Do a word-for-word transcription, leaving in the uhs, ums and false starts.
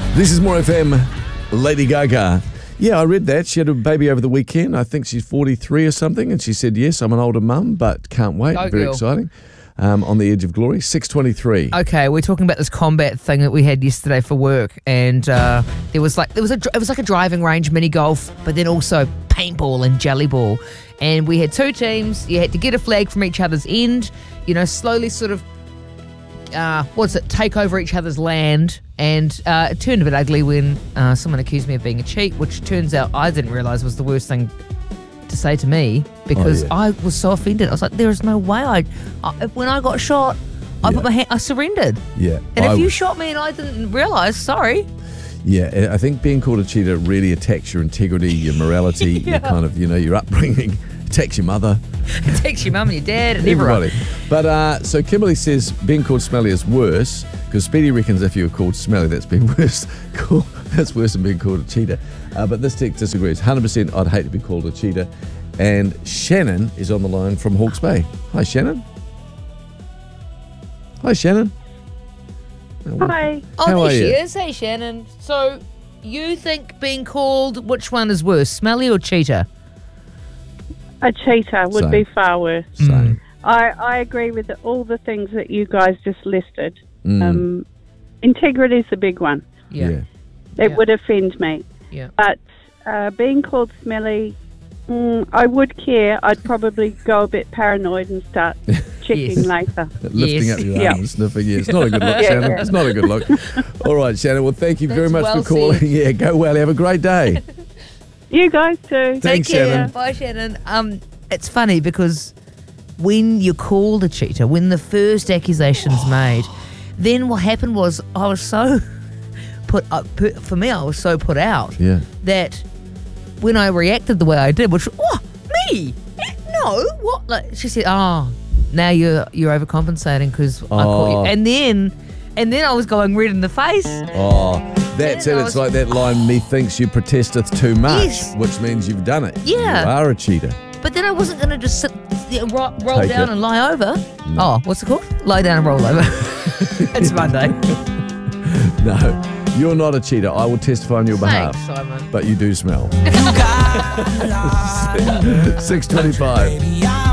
This is More F M, Lady Gaga. Yeah, I read that. She had a baby over the weekend. I think she's forty-three or something. And she said, yes, I'm an older mum, but can't wait. Go Very girl. exciting. Um, on the edge of glory. six twenty-three. Okay, we're talking about this combat thing that we had yesterday for work, and uh, there was like there was a it was like a driving range mini golf, but then also paintball and jelly ball, and we had two teams. You had to get a flag from each other's end, you know, slowly sort of uh, what's it, take over each other's land, and uh, it turned a bit ugly when uh, someone accused me of being a cheat, which turns out I didn't realise was the worst thing to say to me, because Oh, yeah. I was so offended. I was like, there is no way I, I when I got shot, I Yeah. put my hand, I surrendered. Yeah. And I if you w- shot me and I didn't realise, sorry. Yeah, I think being called a cheater really attacks your integrity, your morality, Yeah. your kind of, you know, your upbringing, attacks your mother, It takes your mum and your dad and everyone. everybody. But uh, so Kimberly says being called smelly is worse, because Speedy reckons if you were called smelly, that's been worse. Cool. That's worse than being called a cheater. Uh, but this text disagrees. one hundred percent I'd hate to be called a cheater. And Shannon is on the line from Hawke's Bay. Hi, Shannon. Hi, Shannon. Hi. Oh, How there are she you? is. Hey, Shannon. So you think being called, which one is worse, smelly or cheater? A cheater would Same. be far worse. Same. I, I agree with all the things that you guys just listed. Mm. Um, integrity is the big one. Yeah. Yeah. It Yeah. would offend me. Yeah. But uh, being called smelly, mm, I would care. I'd probably go a bit paranoid and start checking Yes. later. Lifting Yes. up your Yeah. arm and sniffing. Yeah, it's not a good look, Yeah, Shannon. yeah. It's not a good look. All right, Shannon. Well, thank you very That's much well for calling. said. Yeah, go well. Have a great day. You guys too. Thanks, Take care. Shannon. Bye, Shannon. Um, it's funny because when you're called a cheater, when the first accusation's made, then what happened was I was so put up, put, for me, I was so put out Yeah. that when I reacted the way I did, which, what, me? Eh, No, what? Like, she said, oh, now you're you're overcompensating because I caught Oh. you. And then, and then I was going red in the face. Oh, that's Yeah, it. I It's was- like that line, methinks you protesteth too much, Yes. which means you've done it. Yeah. You are a cheater. But then I wasn't going to just sit, you know, ro- roll Take down it. and lie over. Oh, what's it called? Lie down and roll over. It's Monday. No, you're not a cheater. I will testify on your behalf. Thanks, Simon. But you do smell. six twenty-five.